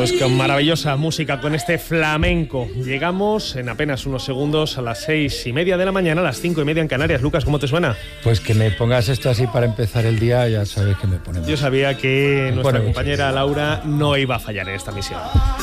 Pues con maravillosa música, con este flamenco. Llegamos en apenas unos segundos a las 6:30 de la mañana, a las 5:30 en Canarias. Lucas, ¿cómo te suena? Pues que me pongas esto así para empezar el día, ya sabes que me pone mal. Yo sabía que nuestra compañera Laura no iba a fallar en esta misión.